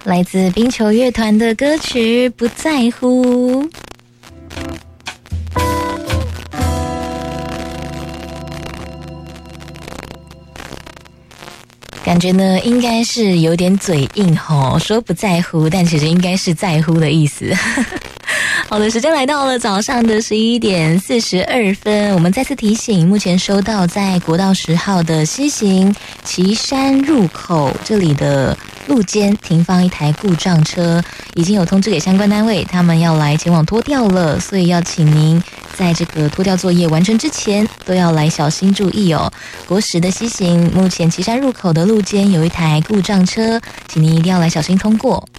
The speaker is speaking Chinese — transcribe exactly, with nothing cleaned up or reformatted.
来自冰球乐团的歌曲《不在乎》。感觉呢应该是有点嘴硬吼，说不在乎，但其实应该是在乎的意思。好的，时间来到了早上的十一点四十二分，我们再次提醒，目前收到在国道十号的西行旗山入口这里的路肩停放一台故障车，已经有通知给相关单位，他们要来前往拖吊了，所以要请您在这个拖吊作业完成之前都要来小心注意哦。国十的西行，目前旗山入口的路肩有一台故障车，请您一定要来小心通过。